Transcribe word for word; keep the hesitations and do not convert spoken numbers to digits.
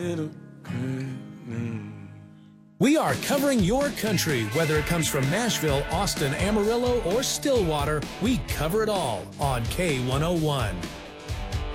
We are covering your country, whether it comes from Nashville, Austin, Amarillo, or Stillwater. We cover it all on K one oh one.